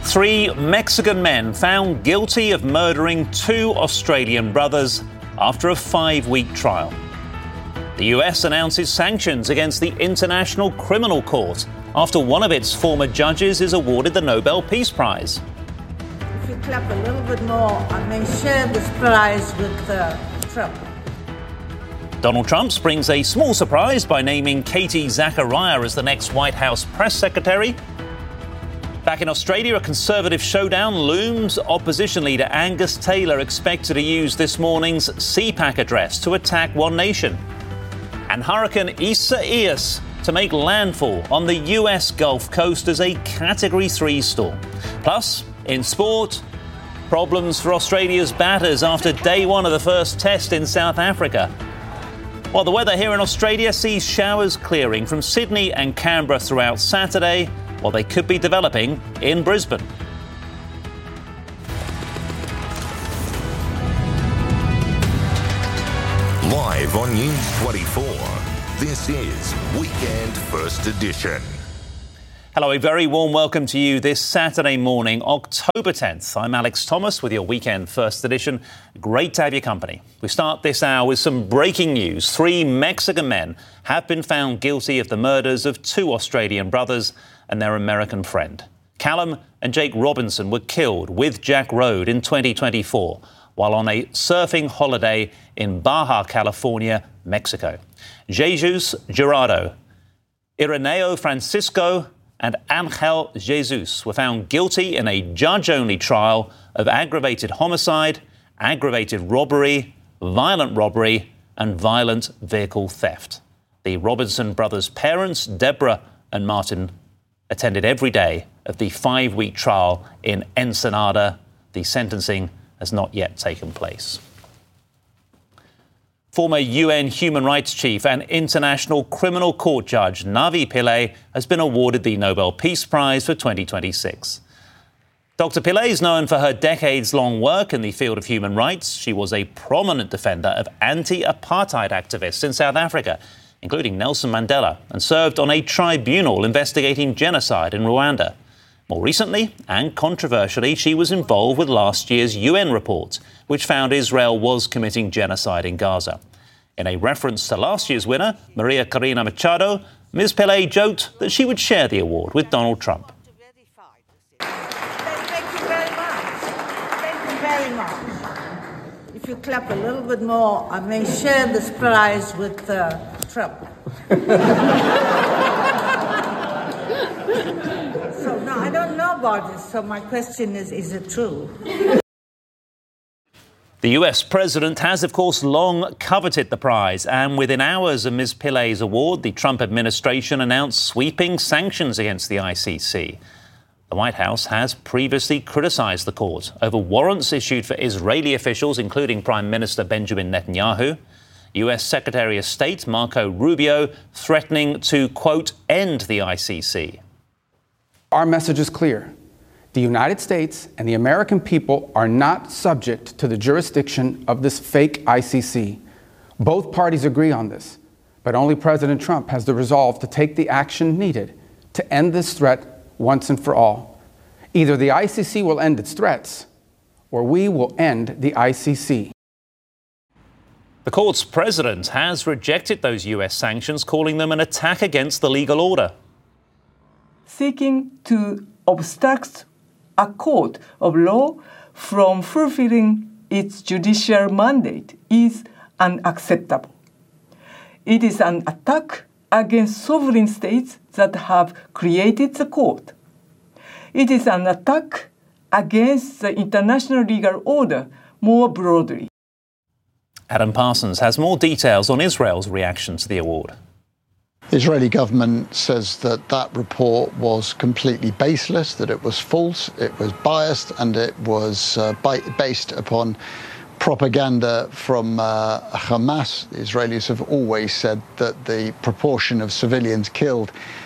Three Mexican men found guilty of murdering two Australian brothers after a 5-week trial. The US announces sanctions against the International Criminal Court after one of its former judges is awarded the Nobel Peace Prize. If you clap a little bit more, I may share this prize with Trump. Donald Trump springs a small surprise by naming Katie Zachariah as the next White House press secretary. Back in Australia, a Conservative showdown looms. Opposition leader Angus Taylor expected to use this morning's CPAC address to attack One Nation. And Hurricane Isaias to make landfall on the US Gulf Coast as a Category 3 storm. Plus, in sport, problems for Australia's batters after day one of the first test in South Africa. While the weather here in Australia sees showers clearing from Sydney and Canberra throughout Saturday, while they could be developing in Brisbane. Live on News 24, this is Weekend First Edition. Hello, a very warm welcome to you this Saturday morning, October 10th. I'm Alex Thomas with your Weekend First Edition. Great to have your company. We start this hour with some breaking news. 3 Mexican men have been found guilty of the murders of 2 Australian brothers and their American friend. Callum and Jake Robinson were killed with Jack Road in 2024 while on a surfing holiday in Baja California, Mexico. Jesus Gerardo, Ireneo Francisco and Angel Jesus were found guilty in a judge-only trial of aggravated homicide, aggravated robbery, violent robbery and violent vehicle theft. The Robinson brothers' parents, Deborah and Martin, attended every day of the 5-week trial in Ensenada. The sentencing has not yet taken place. Former UN human rights chief and International Criminal Court judge Navi Pillay has been awarded the Nobel Peace Prize for 2026. Dr. Pillay is known for her decades-long work in the field of human rights. She was a prominent defender of anti-apartheid activists in South Africa, including Nelson Mandela, and served on a tribunal investigating genocide in Rwanda. More recently, and controversially, she was involved with last year's UN report, which found Israel was committing genocide in Gaza. In a reference to last year's winner, Maria Corina Machado, Ms. Pillay joked that she would share the award with Donald Trump. Thank you very much. Thank you very much. If you clap a little bit more, I may share this prize with Trump. So, no, I don't know about this, so my question is it true? The US president has, of course, long coveted the prize, and within hours of Ms. Pillay's award, the Trump administration announced sweeping sanctions against the ICC. The White House has previously criticized the court over warrants issued for Israeli officials, including Prime Minister Benjamin Netanyahu. US Secretary of State Marco Rubio threatening to, quote, end the ICC. Our message is clear. The United States and the American people are not subject to the jurisdiction of this fake ICC. Both parties agree on this, but only President Trump has the resolve to take the action needed to end this threat once and for all. Either the ICC will end its threats, or we will end the ICC. The court's president has rejected those US sanctions, calling them an attack against the legal order. Seeking to obstruct a court of law from fulfilling its judicial mandate is unacceptable. It is an attack against sovereign states that have created the court. It is an attack against the international legal order more broadly. Adam Parsons has more details on Israel's reaction to the award. The Israeli government says that that report was completely baseless, that it was false, it was biased, and it was based upon propaganda from Hamas. The Israelis have always said that the proportion of civilians killed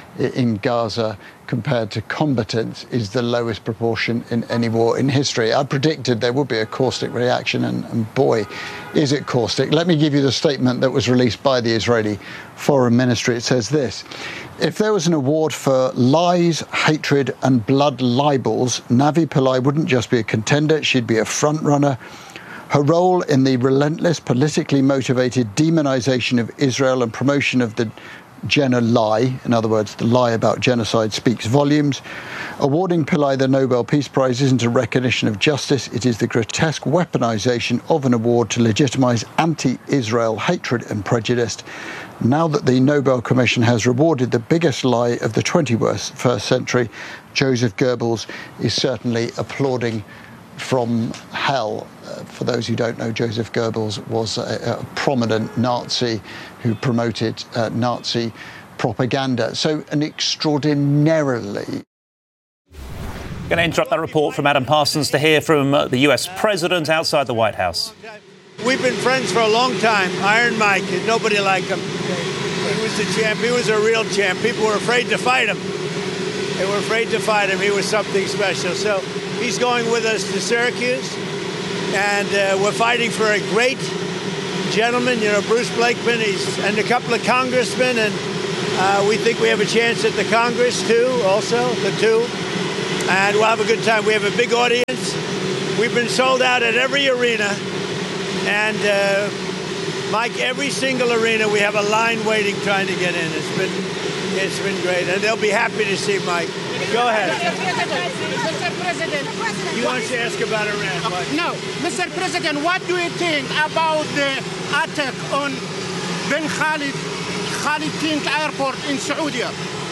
in Gaza compared to combatants is the lowest proportion in any war in history. I predicted there would be a caustic reaction, and boy, is it caustic. Let me give you the statement that was released by the Israeli Foreign Ministry. It says this: if there was an award for lies, hatred and blood libels, Navi Pillay wouldn't just be a contender, she'd be a front runner. Her role in the relentless, politically motivated demonization of Israel and promotion of the Jenna lie, in other words, the lie about genocide, speaks volumes. Awarding Pillay the Nobel Peace Prize isn't a recognition of justice. It is the grotesque weaponization of an award to legitimize anti-Israel hatred and prejudice. Now that the Nobel Commission has rewarded the biggest lie of the 21st century, Joseph Goebbels is certainly applauding from hell. For those who don't know, Joseph Goebbels was a prominent Nazi who promoted Nazi propaganda. So an extraordinarily... Going to interrupt that report from Adam Parsons to hear from the US President outside the White House. We've been friends for a long time. Iron Mike, and nobody liked him. He was the champ. He was a real champ. People were afraid to fight him. They were afraid to fight him. He was something special. So he's going with us to Syracuse. And we're fighting for a great gentleman, Bruce Blakeman, and a couple of congressmen, and we think we have a chance at the Congress too, also, the two, and we'll have a good time. We have a big audience. We've been sold out at every arena, and Mike, every single arena, we have a line waiting trying to get in. It's been great, and they'll be happy to see Mike. Go ahead. Mr. President. You want to ask about Iran? No. Mr. President, what do you think about the attack on Ben Khalid King Airport in Saudi?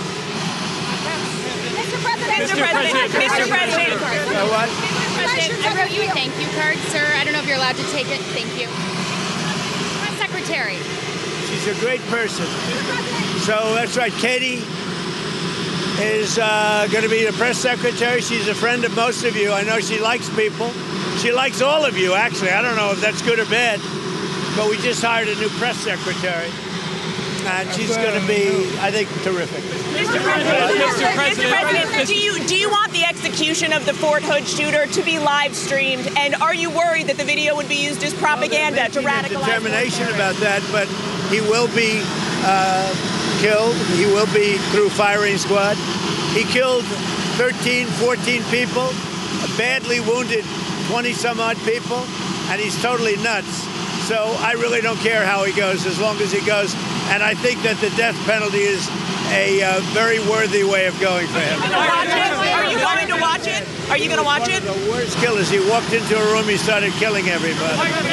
Mr. President. What? I wrote you a thank you card, sir. I don't know if you're allowed to take it. Thank you. Press Secretary. She's a great person. So that's right. Katie is going to be the press secretary. She's a friend of most of you. I know she likes people. She likes all of you, actually. I don't know if that's good or bad, but we just hired a new press secretary, and she's going to be, I think, terrific. Mr. President, do you want the execution of the Fort Hood shooter to be live streamed? And are you worried that the video would be used as propaganda to radicalize? Determination about that, but he will be killed. He will be through firing squad. He killed 13, 14 people, badly wounded 20-some-odd people, and he's totally nuts. So I really don't care how he goes, as long as he goes. And I think that the death penalty is a very worthy way of going for him. Are you going to watch it? Are you going to watch it? The worst killers. He walked into a room, he started killing everybody.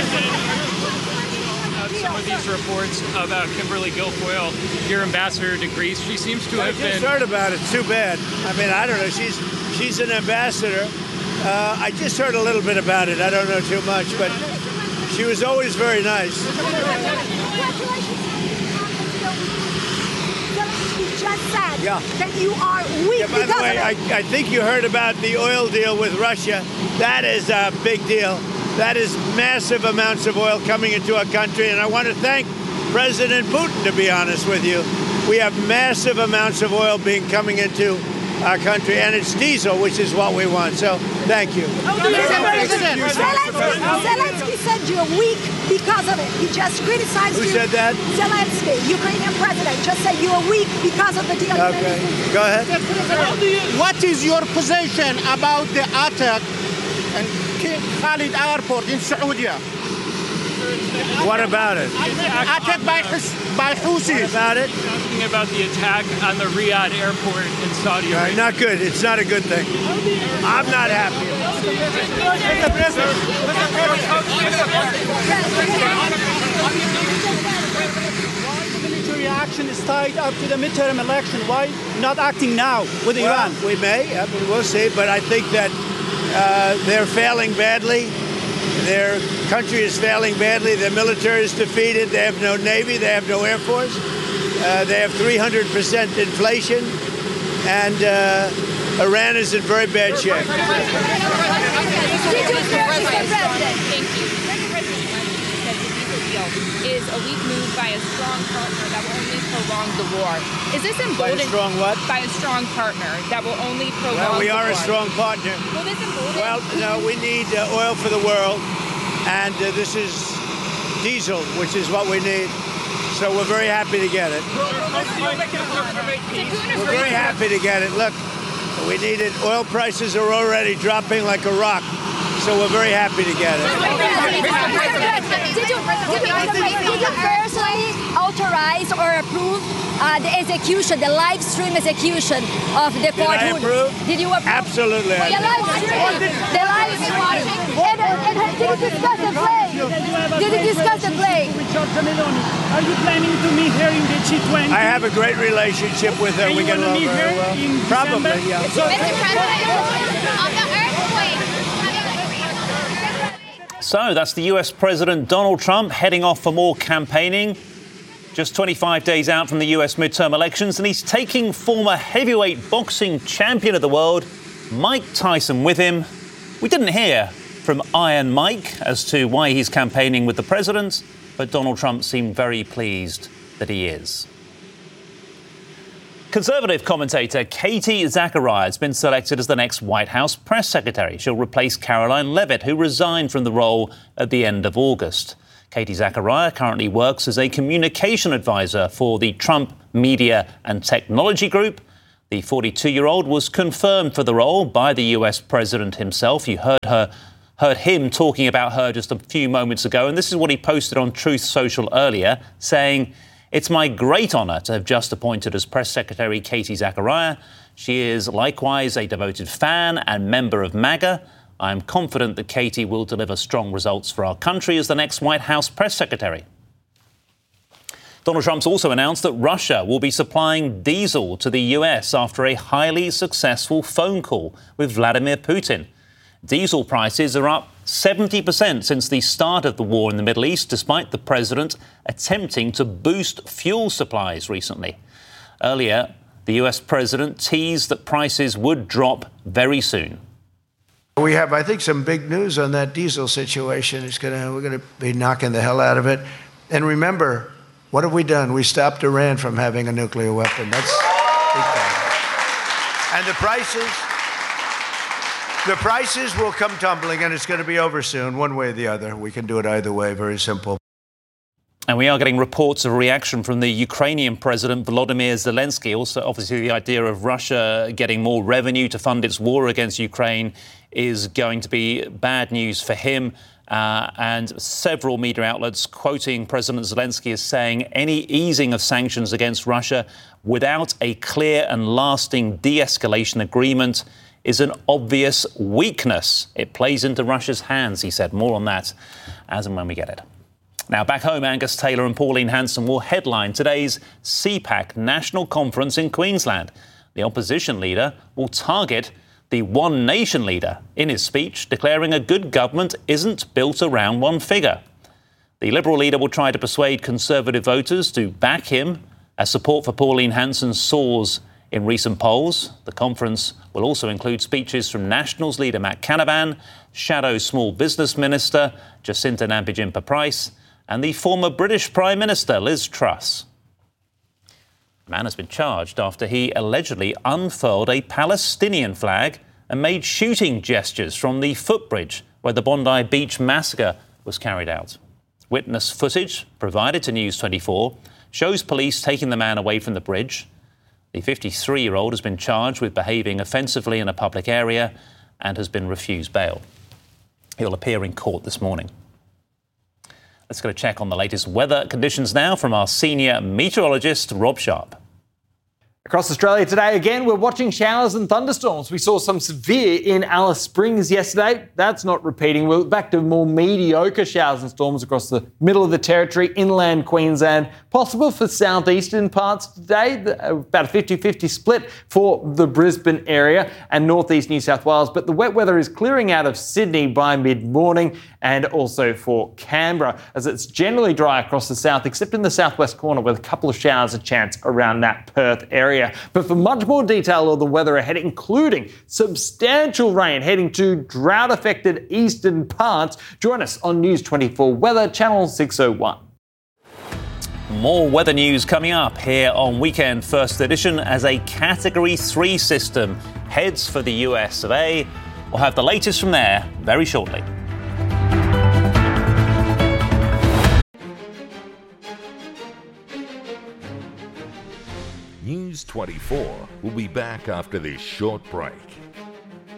Some of these reports about Kimberly Guilfoyle, your ambassador to Greece, she seems to have been... I just heard about it. Too bad. I mean, I don't know. She's an ambassador. I just heard a little bit about it. I don't know too much, but she was always very nice. Just said that you are weak. By the way, I think you heard about the oil deal with Russia. That is a big deal. That is massive amounts of oil coming into our country, and I want to thank President Putin, to be honest with you. We have massive amounts of oil coming into our country, and it's diesel, which is what we want. So, thank you. Zelensky said you're weak because of it. He just criticized you. Who said that? Zelensky, Ukrainian president, just said you are weak because of the deal. Okay, go ahead. What is your position about the attack on King Khalid Airport in Saudi? What about it? Attack by Houthis. What about it? Talking about the attack on the Riyadh airport in Saudi Arabia. Not good. It's not a good thing. I'm not happy. The military action is tied up to the midterm election. Why not acting now with Iran? We may. I mean, we'll see. But I think that they're failing badly. Their country is failing badly. Their military is defeated. They have no Navy. They have no Air Force. They have 300% inflation. And Iran is in very bad shape. is a weak move by a strong partner that will only prolong the war. Is this emboldened? By a strong what? By a strong partner that will only prolong the war. Well, we are a strong partner. Will this embolden? Well, no, we need oil for the world, and this is diesel, which is what we need. So we're very happy to get it. We're very happy to get it. Look, we need it. Oil prices are already dropping like a rock. So we're very happy to get it. Did you personally authorize or approve the execution, the live stream execution of the court? Did I approve? Did you approve? Absolutely. The live stream. The live stream. And did you discuss the play? Did you discuss the play? Are you planning to meet her in the G20? I have a great relationship with her. We get along very well. Probably, yeah. Mr. President, on the earthquake. So that's the US President Donald Trump heading off for more campaigning. Just 25 days out from the US midterm elections, and he's taking former heavyweight boxing champion of the world, Mike Tyson, with him. We didn't hear from Iron Mike as to why he's campaigning with the president, but Donald Trump seemed very pleased that he is. Conservative commentator Katie Zachariah has been selected as the next White House press secretary. She'll replace Caroline Leavitt, who resigned from the role at the end of August. Katie Zachariah currently works as a communication advisor for the Trump Media and Technology Group. The 42-year-old was confirmed for the role by the US president himself. You heard him talking about her just a few moments ago, and this is what he posted on Truth Social earlier, saying, "It's my great honour to have just appointed as Press Secretary Katie Zachariah. She is likewise a devoted fan and member of MAGA. I am confident that Katie will deliver strong results for our country as the next White House Press Secretary." Donald Trump's also announced that Russia will be supplying diesel to the US after a highly successful phone call with Vladimir Putin. Diesel prices are up 70% since the start of the war in the Middle East, despite the president attempting to boost fuel supplies recently. Earlier, the US president teased that prices would drop very soon. We have, I think, some big news on that diesel situation. We're going to be knocking the hell out of it. And remember, what have we done? We stopped Iran from having a nuclear weapon. That's big time. And the prices will come tumbling, and it's going to be over soon, one way or the other. We can do it either way, very simple. And we are getting reports of reaction from the Ukrainian President Volodymyr Zelensky. Also, obviously, the idea of Russia getting more revenue to fund its war against Ukraine is going to be bad news for him. And several media outlets quoting President Zelensky as saying any easing of sanctions against Russia without a clear and lasting de-escalation agreement is an obvious weakness. It plays into Russia's hands, he said. More on that as and when we get it. Now, back home, Angus Taylor and Pauline Hanson will headline today's CPAC National Conference in Queensland. The opposition leader will target the One Nation leader in his speech, declaring a good government isn't built around one figure. The Liberal leader will try to persuade Conservative voters to back him as support for Pauline Hanson soars in recent polls. The conference will also include speeches from Nationals leader Matt Canavan, Shadow Small Business Minister Jacinta Nampijinpa-Price, and the former British Prime Minister Liz Truss. The man has been charged after he allegedly unfurled a Palestinian flag and made shooting gestures from the footbridge where the Bondi Beach massacre was carried out. Witness footage provided to News 24 shows police taking the man away from the bridge. The 53-year-old has been charged with behaving offensively in a public area and has been refused bail. He'll appear in court this morning. Let's get a check on the latest weather conditions now from our senior meteorologist, Rob Sharp. Across Australia today, again, we're watching showers and thunderstorms. We saw some severe in Alice Springs yesterday. That's not repeating. We're back to more mediocre showers and storms across the middle of the territory, inland Queensland. Possible for southeastern parts today, about a 50-50 split for the Brisbane area and northeast New South Wales. But the wet weather is clearing out of Sydney by mid-morning and also for Canberra, as it's generally dry across the south, except in the southwest corner with a couple of showers a chance around that Perth area. But for much more detail of the weather ahead, including substantial rain heading to drought-affected eastern parts, join us on News 24 Weather, Channel 601. More weather news coming up here on Weekend First Edition as a Category 3 system heads for the US of A. We'll have the latest from there very shortly. News 24 will be back after this short break.